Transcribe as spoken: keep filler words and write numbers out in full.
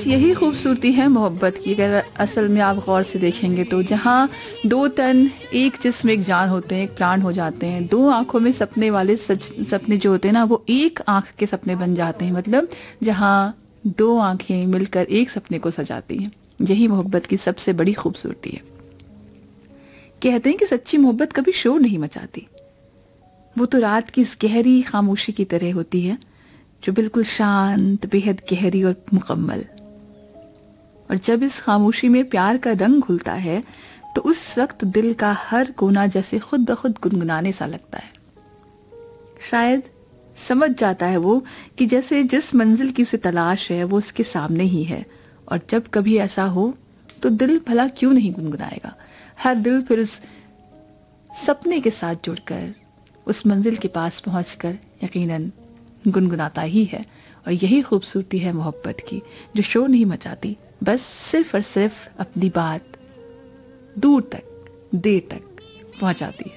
बस यही खूबसूरती है मोहब्बत की। अगर असल में आप गौर से देखेंगे तो जहाँ दो तन एक जिस्म एक जान होते हैं, एक प्राण हो जाते हैं, दो आंखों में सपने वाले सच सपने जो होते हैं ना, वो एक आंख के सपने बन जाते हैं। मतलब जहाँ दो आंखें मिलकर एक सपने को सजाती हैं, यही मोहब्बत की सबसे बड़ी खूबसूरती है। कहते हैं कि सच्ची मोहब्बत कभी शोर नहीं मचाती, वो तो रात की इस गहरी खामोशी की तरह होती है, जो बिल्कुल शांत, बेहद गहरी और मुकम्मल। और जब इस खामोशी में प्यार का रंग घुलता है तो उस वक्त दिल का हर कोना जैसे खुद ब खुद गुनगुनाने सा लगता है। शायद समझ जाता है वो कि जैसे जिस मंजिल की उसे तलाश है वो उसके सामने ही है। और जब कभी ऐसा हो तो दिल भला क्यों नहीं गुनगुनाएगा। हर दिल फिर उस सपने के साथ जुड़कर उस मंजिल के पास पहुंचकर यकीनन गुनगुनाता ही है। और यही खूबसूरती है मोहब्बत की, जो शोर नहीं मचाती, बस सिर्फ और सिर्फ अपनी बात दूर तक, देर तक पहुंचाती है।